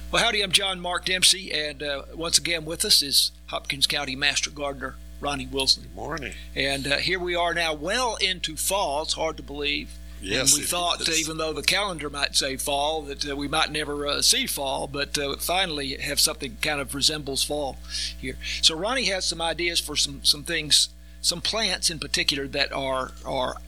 Well, howdy, I'm John Mark Dempsey, and once again with us is Hopkins County Master Gardener Ronnie Wilson. Good morning. And here we are now well into fall. It's hard to believe. Yes, and we thought, even though the calendar might say fall, that we might never see fall, but finally have something kind of resembles fall here. So Ronnie has some ideas for some things, some plants in particular that are